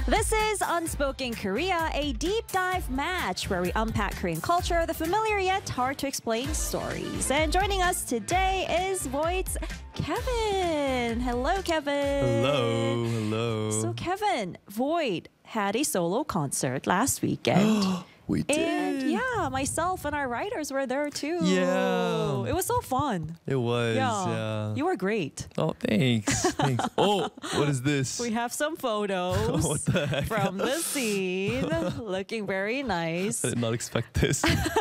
This is Unspoken Korea, a deep dive match where we unpack Korean culture, the familiar yet hard to explain stories. And joining us today is Voight's Kevin. Hello, Kevin. Hello. So, Kevin, Voight had a solo concert last weekend. We did. And yeah, myself and our writers were there too. Yeah. It was so fun. It was. Yeah. You were great. Oh, thanks. Oh, what is this? We have some photos What the heck? from the scene. Looking very nice. I did not expect this.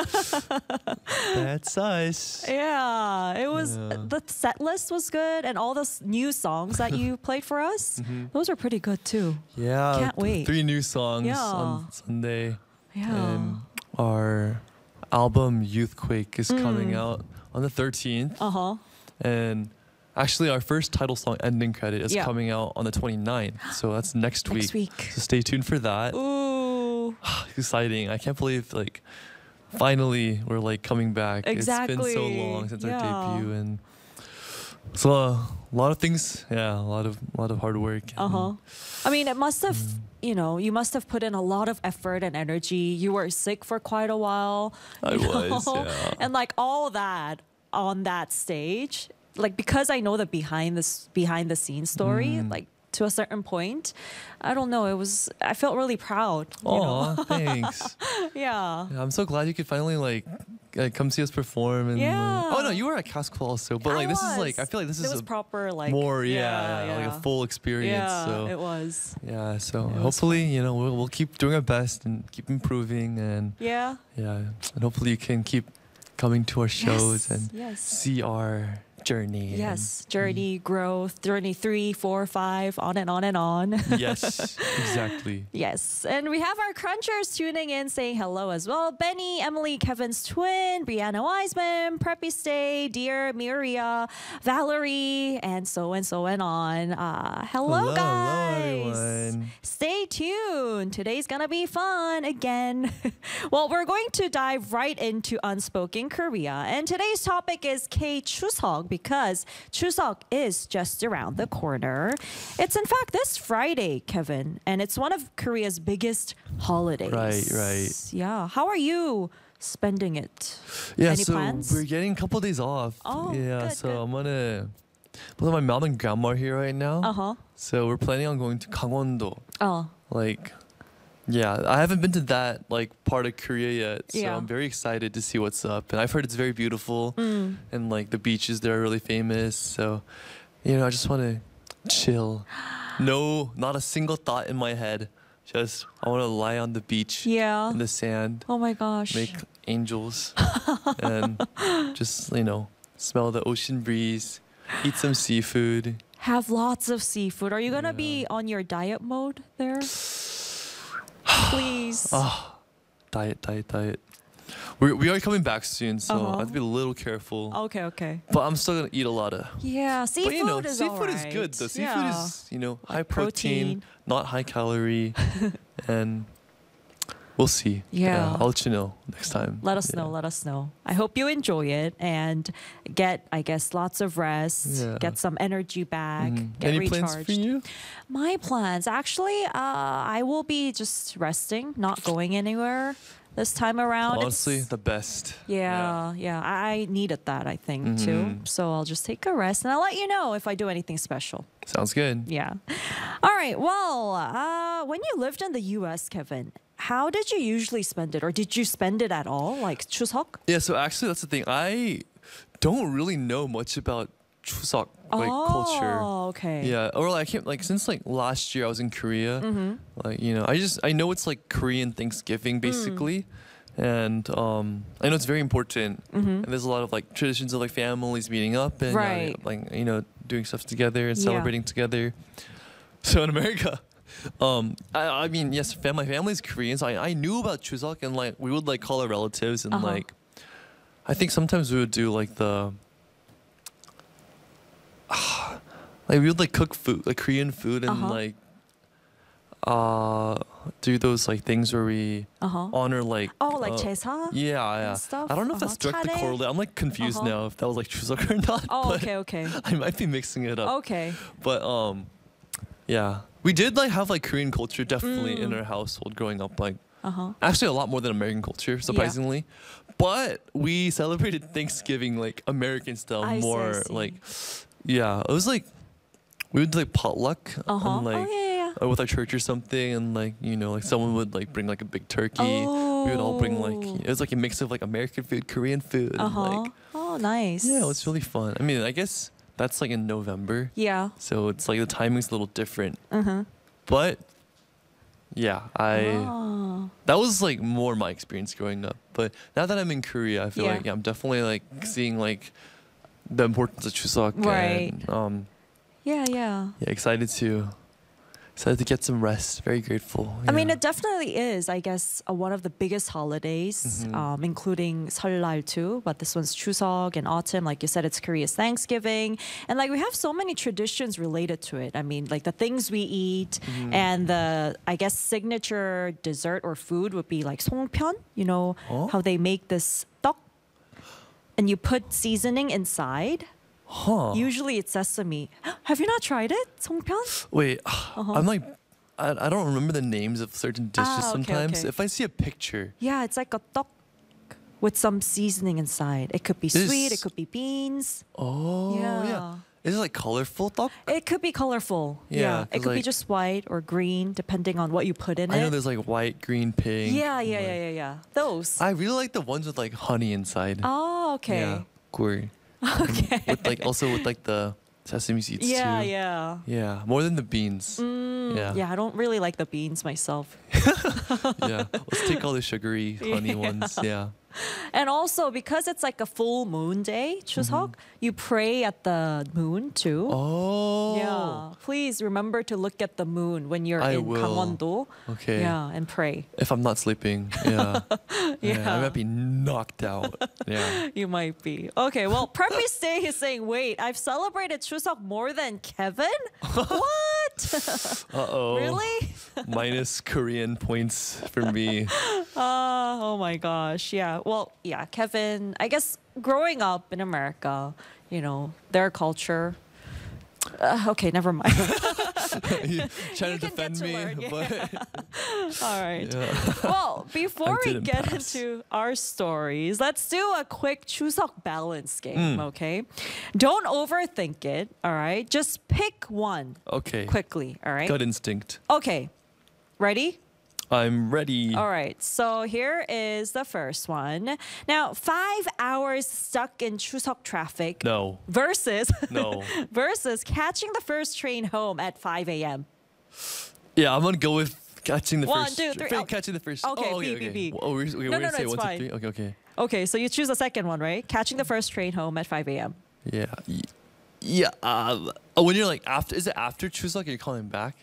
That's us. Yeah, it was. Yeah. The set list was good, and all the new songs that you played for us, those are pretty good too. Yeah. Can't wait. 3 new songs Yeah. on Sunday. Yeah. And our album Youthquake is coming out on the 13th. Uh-huh. And actually our first title song, Ending Credit, is Yeah. coming out on the 29th. So that's next week. Next week. So stay tuned for that. Ooh. Exciting. I can't believe finally we're coming back. Exactly. It's been so long since Yeah. our debut, and so a lot of things. Yeah, a lot of hard work. Uh-huh. I mean, it must have, you must have put in a lot of effort and energy. You were sick for quite a while. I you was, know? yeah. And all that on that stage, because I know the behind the scenes story, to a certain point, I don't know, I felt really proud. You know? Oh, thanks. Yeah. Yeah, I'm so glad you could finally come see us perform. And Yeah. oh no, you were at Casco also, but I this is was. I feel like this It is was proper more yeah. a full experience. Yeah, So it was. yeah, so It was hopefully we'll keep doing our best and keep improving, and Yeah. and hopefully you can keep coming to our shows and yes. see our journey. Yes, journey, growth, journey 3, 4, 5, on and on and on. Yes, exactly. Yes, and we have our crunchers tuning in saying hello as well. Benny, Emily, Kevin's twin, Brianna Wiseman, Preppy Stay, Dear Miria, Valerie, and so on. Hello, guys. Everyone. Stay tuned. Today's gonna be fun again. Well, we're going to dive right into Unspoken Korea, and today's topic is K-Chuseok because Chuseok is just around the corner. It's in fact this Friday, Kevin, and it's one of Korea's biggest holidays. Right. Yeah. How are you spending it? Yeah, Any so plans? we're getting a couple days off. Oh, yeah, good, so good. I'm gonna. Well, my mom and grandma are here right now. Uh-huh. So we're planning on going to Gangwon-do. Oh. Yeah, I haven't been to that part of Korea yet, so Yeah. I'm very excited to see what's up. And I've heard it's very beautiful, and the beaches there are really famous. So, I just want to chill. No, not a single thought in my head. Just I want to lie on the beach Yeah. in the sand, Oh my gosh. make angels, and just smell the ocean breeze, eat some seafood. Have lots of seafood. Are you gonna be on your diet mode there? Please. Diet. We are coming back soon, so I have to be a little careful. Okay. But I'm still gonna eat a lot of. Yeah, seafood But is seafood alright. is good though. Seafood Yeah. is high Like protein, protein. not high calorie, and we'll see. Yeah. I'll let you know next time. Let us Yeah. know. I hope you enjoy it and get, I guess, lots of rest, Yeah. get some energy back, get Any recharged. plans for you? My plans, actually, I will be just resting, not going anywhere this time around. Honestly, It's- the best. Yeah. I needed that, I think, too. So I'll just take a rest and I'll let you know if I do anything special. Sounds good. Yeah. All right. Well, when you lived in the U.S., Kevin, how did you usually spend it? Or did you spend it at all? Like Chuseok? Yeah. So actually, that's the thing. I don't really know much about Chuseok culture. Oh, okay. Yeah, or I can't since last year I was in Korea. I know it's Korean Thanksgiving basically, and I know it's very important. And there's a lot of traditions of families meeting up and Right. doing stuff together and Yeah. celebrating together. So in America, I mean yes, my family's Korean, so I knew about Chuseok, and we would call our relatives, and I think sometimes we would do the. We would cook food, Korean food, and do those things where we honor 제사? yeah. stuff? I don't know if that's directly 차례? correlated. I'm confused now if that was Chuseok or not. Oh, but okay. I might be mixing it up. Okay. But yeah, We did like have like Korean culture definitely in our household growing up. Like actually a lot more than American culture, surprisingly. But we celebrated Thanksgiving like American style I see, I more. see. Like yeah, it was like we would do, like potluck and like Oh yeah. with our church or something, and like you know like someone would like bring like a big turkey. We would all bring like it was like a mix of like American food, Korean food, and like Oh, nice. yeah, it was really fun. I mean, I guess that's like in November, Yeah. so it's like the timing's a little different. But yeah, that was like more my experience growing up. But now that I'm in Korea, I feel Yeah. like I'm definitely like seeing like the importance of Chuseok Right. and Yeah. yeah, excited to get some rest. Very grateful. I mean, yeah. it definitely is, I guess, one of the biggest holidays, including Seollal too. But this one's Chuseok and autumn. Like you said, it's Korea's Thanksgiving. And like we have so many traditions related to it. I mean, like the things we eat and the, I guess, signature dessert or food would be like songpyeon. You know, how they make this 떡 and you put seasoning inside. Huh. Usually it's sesame. Have you not tried it? songpyeon? Wait, I'm like, I don't remember the names of certain dishes Ah, okay, sometimes. okay. If I see a picture, Yeah, it's like a 떡 with some seasoning inside. It could be This- sweet, it could be beans. oh yeah. Is it like colorful 떡? It could be colorful. Yeah, Yeah. It 'cause could be like- just white or green, depending on what you put in I know it. there's like white, green, pink. Yeah, and, yeah, like- yeah, yeah, yeah. Those. I really like the ones with like honey inside. Oh, okay. Yeah, gur. Okay. With like also with like the sesame seeds Yeah, too. yeah. Yeah, more than the beans. Yeah. Yeah, I don't really like the beans myself. Yeah. Let's take all the sugary honey ones. Yeah. And also because it's like a full moon day, Chuseok, you pray at the moon too. Oh. Yeah. Please remember to look at the moon when you're I in will. Gangwon-do. Okay. Yeah, and pray. If I'm not sleeping, yeah. Yeah. I might be knocked out. Yeah. You might be. Okay, well, Preppy Stay is saying, wait, I've celebrated Chuseok more than Kevin? What? Uh-oh. Really? Minus Korean points for me. Oh my gosh. Yeah. Well, yeah, Kevin, I guess growing up in America, you know, their culture. Okay, never mind. You're trying You to can get defend to me, learn, yeah. but All right. yeah. Well, before we didn't get pass. into our stories, let's do a quick Chuseok balance Hmm. game, okay? Don't overthink it, all right? Just pick one Okay. quickly, all right? Gut instinct. Okay. Ready? I'm ready. All right. So here is the first one. Now, 5 hours stuck in Chuseok traffic No. versus No. versus catching the first train home at 5 a.m. Yeah, I'm gonna go with catching the One, first. two, three. Oh. Catching the first. Okay, oh, B, okay, B, okay. B. Oh, we're No, gonna no, say it's 1, 2, fine. 3. Okay, okay. Okay, so you choose the second one, right? Catching the first train home at 5 a.m. Yeah. Yeah. When you're like after, is it after Chuseok? You're calling back,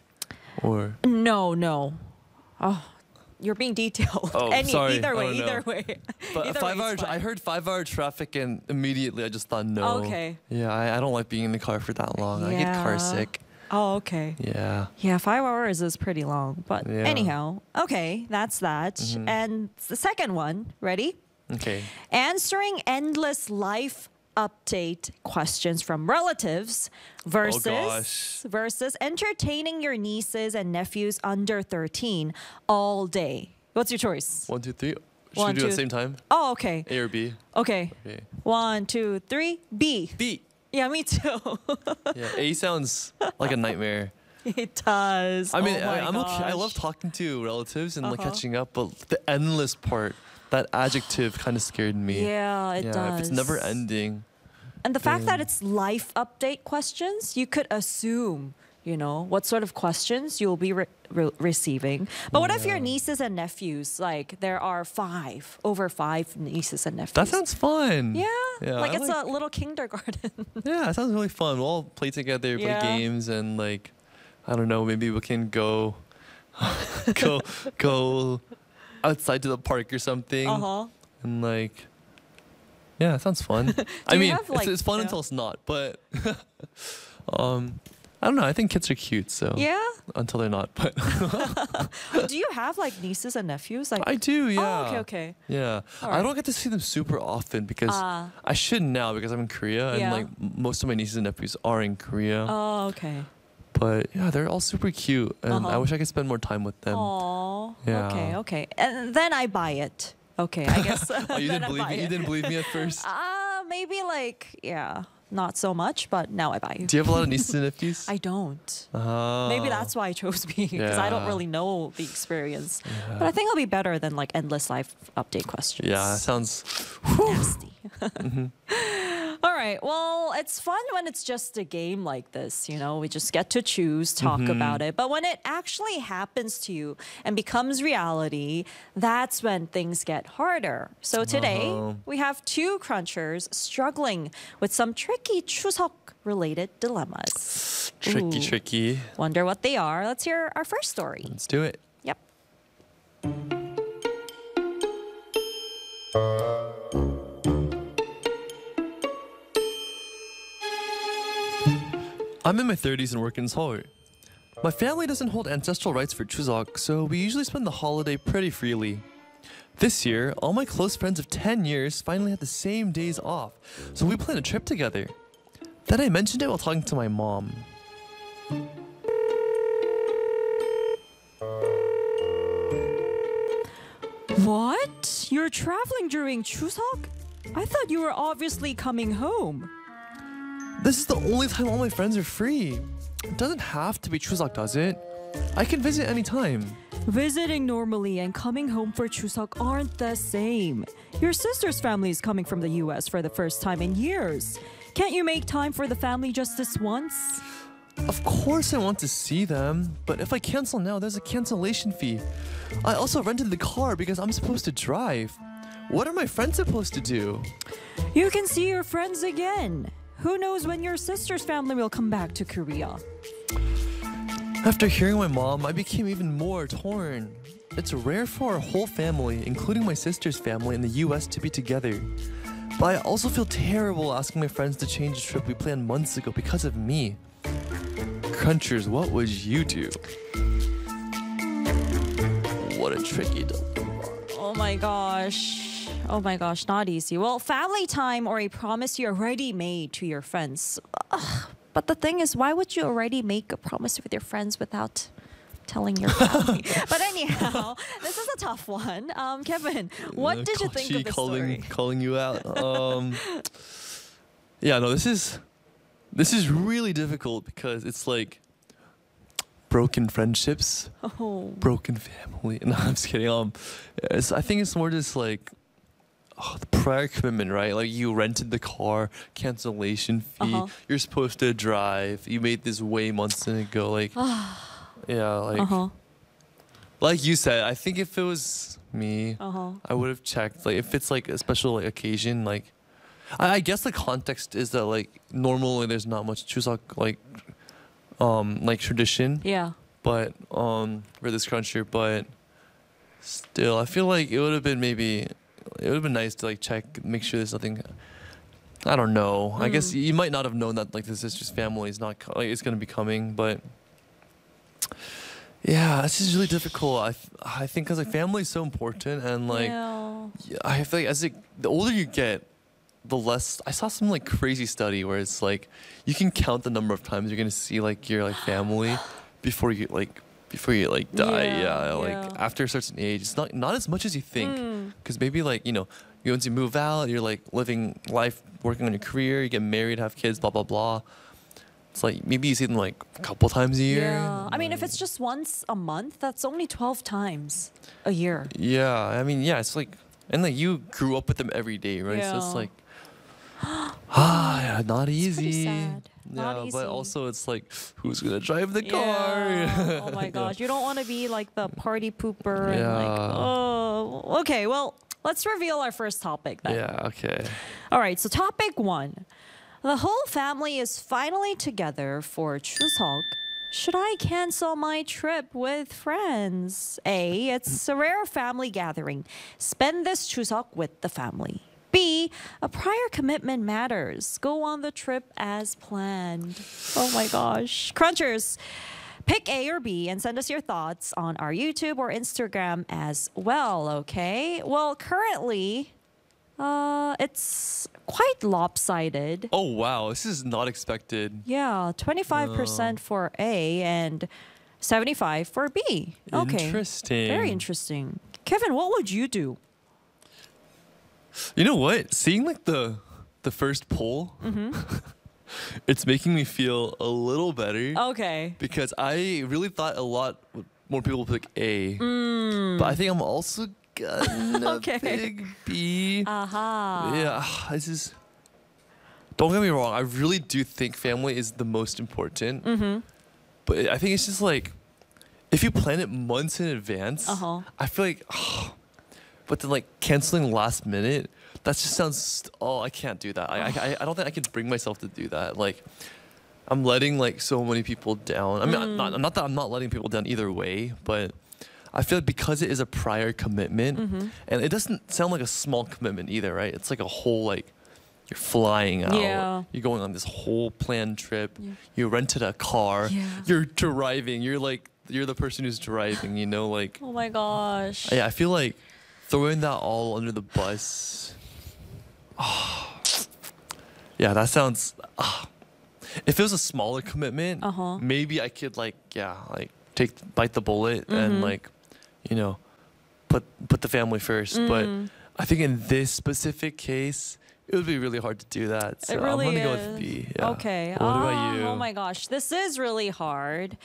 or No. Oh, you're being detailed. Oh, sorry. Either way, Oh, no. either way. but Either 5 way, hours. it's fine. I heard 5 hour traffic, and immediately I just thought no. Okay. Yeah, I don't like being in the car for that long. I get car Yeah. sick. Oh, okay. Yeah. Yeah, 5 hours is pretty long. But Yeah. anyhow, okay, that's that. And the second one, ready? Okay. Answering endless life update questions from relatives versus gosh. versus entertaining your nieces and nephews under 13 all day. What's your choice? 1, 2, 3. Should One, we do it at two. the same time? Oh, okay. A or B? Okay. Okay. 1, 2, 3. B. B. Yeah, me too. Yeah. A sounds like a nightmare. It does. I mean, oh my I'm okay. I love gosh. talking to relatives and like Uh-huh. catching up, but the endless part, that adjective kind of scared me. Yeah, it does. If it's never ending. And the fact that then- it's life update questions, you could assume, you know, what sort of questions you'll be receiving. But what if your nieces and nephews, like there are over 5 nieces and nephews? That sounds fun. Yeah, like I it's a little kindergarten. Yeah, it sounds really fun. We'll all play together, play Yeah. games, and like, I don't know, maybe we can go, go outside to the park or something, Uh-huh. and like, yeah, it sounds fun. I you mean, have, like, it's fun yeah. until it's not, but I don't know. I think kids are cute, so Yeah? until they're not, but Do you have like nieces and nephews? Like, I do. Yeah. Oh, okay. Yeah, All I right. don't get to see them super often because Ah. I should now because I'm in Korea Yeah. and like most of my nieces and nephews are in Korea. Oh, okay. But yeah, they're all super cute, and I wish I could spend more time with them. Oh, Yeah. okay. And then I buy it. Okay, I guess. Oh, you then didn't I believe buy me? You it. didn't believe me at first? Maybe like, yeah, not so much, but now I buy it. Do you have a lot of nieces and nephews? I don't. Oh. Maybe that's why I chose me because I don't Yeah. really know the experience. Yeah. But I think it'll be better than like endless life update questions. Yeah, that sounds. Nasty. All right. Well, it's fun when it's just a game like this. You know, we just get to choose, talk about it. But when it actually happens to you and becomes reality, that's when things get harder. So today, we have two crunchers struggling with some tricky Chuseok related dilemmas. Tricky, Ooh. tricky. Wonder what they are. Let's hear our first story. Let's do it. Yep. I'm in my 30s and work in Seoul. My family doesn't hold ancestral rites for Chuseok, so we usually spend the holiday pretty freely. This year, all my close friends of 10 years finally had the same days off, so we planned a trip together. Then I mentioned it while talking to my mom. What? You're traveling during Chuseok? I thought you were obviously coming home. This is the only time all my friends are free. It doesn't have to be Chuseok, does it? I can visit anytime. Visiting normally and coming home for Chuseok aren't the same. Your sister's family is coming from the US for the first time in years. Can't you make time for the family just this once? Of course I want to see them, but if I cancel now, there's a cancellation fee. I also rented the car because I'm supposed to drive. What are my friends supposed to do? You can see your friends again. Who knows when your sister's family will come back to Korea? After hearing my mom, I became even more torn. It's rare for our whole family, including my sister's family in the US, to be together. But I also feel terrible asking my friends to change a trip we planned months ago because of me. Crunchers, what would you do? What a tricky dilemma. Oh my gosh. Oh my gosh, not easy. Well, family time or a promise you already made to your friends. Ugh, but the thing is, why would you already make a promise with your friends without telling your family? But anyhow, this is a tough one. Kevin, what did you think of this story? Calling you out. Yeah, no, this is really difficult because it's like broken friendships, broken family. No, I'm just kidding. I think it's more just like the prior commitment, right? Like you rented the car, cancellation fee. You're supposed to drive. You made this way months ago. Like, yeah, like you said. I think if it was me, I would have checked. Like, if it's like a special like, occasion, like. I guess the context is that like normally there's not much Chuseok like tradition. Yeah. But for this cruncher, but still, I feel like it would have been nice to like check, make sure there's nothing. I don't know. I guess you might not have known that like the sister's family is not like it's gonna be coming, but yeah, this is really difficult. I think because like family is so important, and like I feel like the older you get, the less. I saw some like crazy study where it's like you can count the number of times you're gonna see like your like family before you die. Like after a certain age, it's not as much as you think. Because maybe like once you move out, you're like living life, working on your career, you get married, have kids, blah blah blah. It's like maybe you see them like a couple times a year. Yeah. I mean, if it's just once a month, that's only 12 times a year. Yeah. I mean, yeah. It's like, and like you grew up with them every day, right? So it's like. Yeah, not easy. It's pretty sad. Not Yeah, easy. but also it's like, who's gonna drive the Yeah. car? Oh my gosh, you don't want to be like the party pooper and like, Yeah. oh. Okay, well, let's reveal our first topic then. Yeah. Okay. All right, so topic 1. The whole family is finally together for Chuseok. Should I cancel my trip with friends? A, it's a rare family gathering. Spend this Chuseok with the family. B, a prior commitment matters. Go on the trip as planned. Oh my gosh. Crunchers, pick A or B and send us your thoughts on our YouTube or Instagram as well, okay? Well, currently, It's quite lopsided. Oh wow, this is not expected. Yeah, 25% for A and 75 for B. Okay. Interesting. Very interesting. Kevin, what would you do? You know what? Seeing like the first poll, it's making me feel a little better Okay. because I really thought a lot more people would pick A, but I think I'm also gonna Okay. pick B. Aha. Yeah, this is. Don't get me wrong. I really do think family is the most important. But I think it's just like, if you plan it months in advance, I feel like, but then like canceling last minute, that just sounds. Oh, I can't do that. I don't think I could bring myself to do that. Like, I'm letting like so many people down. I mean, not that I'm not letting people down either way, but I feel like because it is a prior commitment, and it doesn't sound like a small commitment either, right? It's like a whole like. You're flying out. Yeah. You're going on this whole planned trip. You rented a car. Yeah. You're driving. You're the person who's driving, you know, like Oh my gosh. yeah, I feel like throwing that all under the bus. Yeah, that sounds if it was a smaller commitment, maybe I could like bite the bullet and like, you know, put the family first, but I think in this specific case it would be really hard to do that. So It really I'm gonna go is. with B. Yeah. Okay. What about you? Oh my gosh, this is really hard.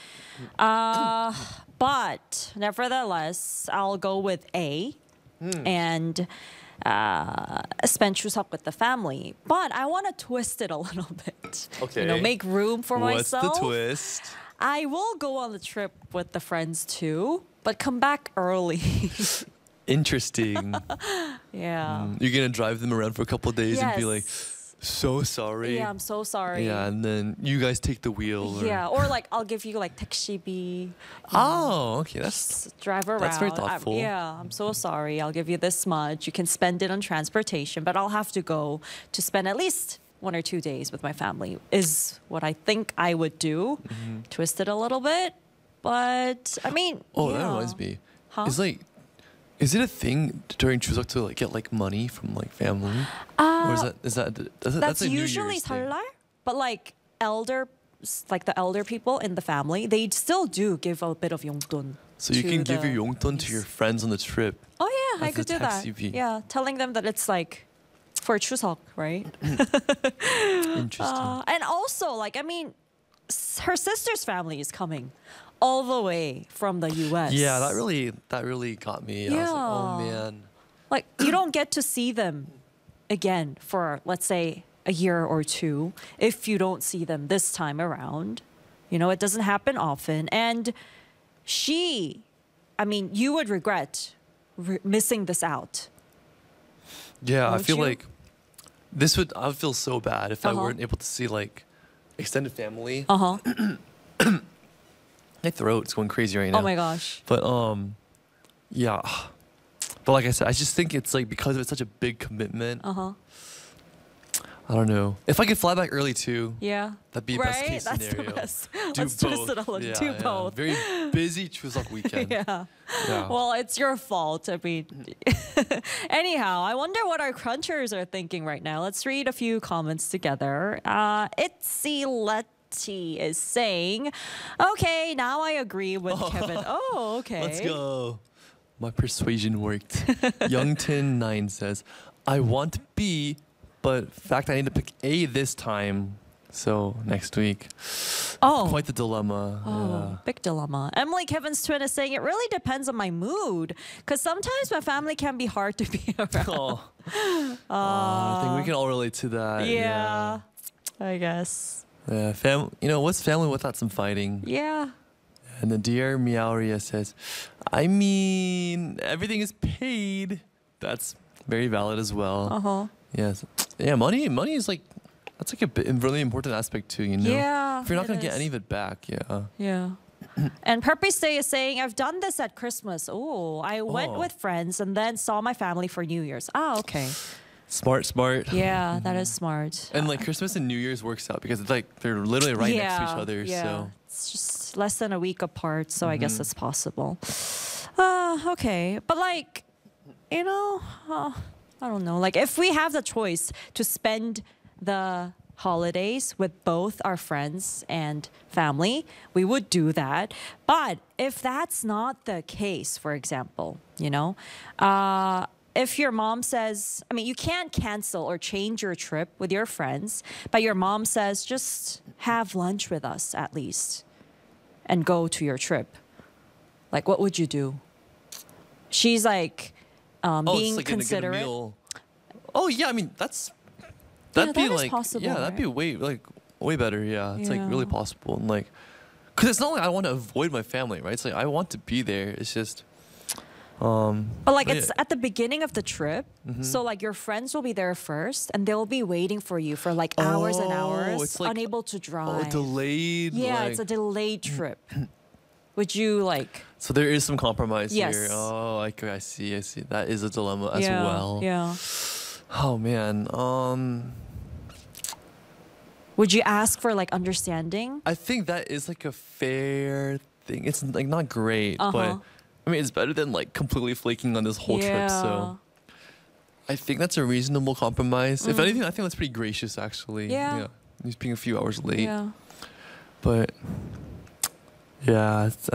But nevertheless, I'll go with A and spend Chuseok with the family. But I want to twist it a little bit. Okay. You know, make room for What's myself. the twist? I will go on the trip with the friends too, but come back early. Interesting. Yeah. You're gonna drive them around for a couple of days and be like, Yes. so sorry. Yeah, I'm so sorry. Yeah, and then you guys take the wheel. Or... Yeah, or like I'll give you like 택시비. Oh, okay. That's Just drive around. That's very thoughtful. I'm so sorry. I'll give you this much. You can spend it on transportation, but I'll have to go to spend at least 1 or 2 days with my family. Is what I think I would do. Twist it a little bit, but I mean. oh, yeah. that reminds me. Huh? It's like, is it a thing during Chuseok to like get like money from like family? Or is that That's a New usually Year's thing? 설날, but like the elder people in the family, they still do give a bit of 용돈. So you to can give the your 용돈 to your friends on the trip. Oh yeah, I as could the do that. 택시비. Yeah, telling them that it's like for Chuseok, right? Interesting. And also, like, I mean, her sister's family is coming all the way from the U.S. Yeah, that really got me. I was like, oh Yeah. man. like you don't get to see them again for, let's say, a year or two if you don't see them this time around. You know, it doesn't happen often, and you would regret missing this out. Yeah, I Won't feel you? like I would feel so bad if I weren't able to see like extended family. My throat's going crazy right now. Oh my gosh. But yeah. But like I said, I just think it's like because it's such a big commitment. I don't know. If I could fly back early too, Yeah. that'd be right? best case That's scenario. the best. Do Let's twist both. it a little. Yeah, Do yeah. both. Very busy Chuseok weekend. Yeah. Yeah. Well, it's your fault. I mean, anyhow, I wonder what our crunchers are thinking right now. Let's read a few comments together. Itzy Letty is saying, "Okay, now I agree with Kevin." Oh, okay. Let's go. My persuasion worked. Youngton9 says, I want B, but fact I need to pick A this time. So next week. Oh. Quite the dilemma. Oh, big dilemma. Emily Kevin's twin is saying it really depends on my mood because sometimes my family can be hard to be around. Yeah. I think we can all relate to that. Yeah, I guess. Yeah. What's family without some fighting? Yeah. And then Dear Meowria says, I mean, everything is paid. That's very valid as well. Yes. Yeah, money is like, that's like a really important aspect too, you know? Yeah. If you're not it going to get is. any of it back, yeah. Yeah. And Purpose Day is saying, I've done this at Christmas. Oh, I went Oh. with friends and then saw my family for New Year's. Ah, okay. Smart. Yeah, that is smart. And like Christmas and New Year's works out because it's like they're literally right next to each other. Yeah. So It's just less than a week apart, so I guess Mm-hmm. it's possible. Okay. But like, I don't know. Like if we have the choice to spend the holidays with both our friends and family, we would do that. But if that's not the case, for example, if your mom says, I mean, you can't cancel or change your trip with your friends, but your mom says, just have lunch with us at least and go to your trip. Like, what would you do? She's like being it's like gonna get a considerate. meal. Oh yeah, I mean that'd be that is like possible, yeah, that'd be right? way better. Yeah, it's like really Yeah. possible and like, cause it's not like I want to avoid my family, right? It's like I want to be there. It's just, But like but it's yeah. at the beginning of the trip, so like your friends will be there first, and they'll be waiting for you for like hours and hours, it's like- unable to drive. delayed. Yeah, like, it's a delayed trip. Would you like? so there is some compromise Yes. here. Oh, I see. That is a dilemma as Yeah, well. yeah. Oh man. Would you ask for like understanding? I think that is like a fair thing. It's like not great, Uh-huh. but I mean it's better than like completely flaking on this whole trip. So I think that's a reasonable compromise. If anything, I think that's pretty gracious actually. Mm. Yeah. Just being a few hours late. Yeah. But yeah,